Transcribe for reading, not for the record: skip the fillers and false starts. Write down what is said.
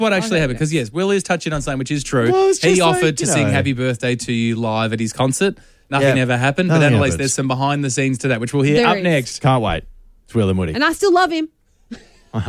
what actually happened. Because, yes, Will is touching on something which is true. Well, it's just he offered like, to you sing know. Happy Birthday to You live at his concert. Nothing ever happened. But Nothing Annalise, happened. there's some behind the scenes to that, which we'll hear There up is. next. Can't wait. It's Will and Woody. And I still love him.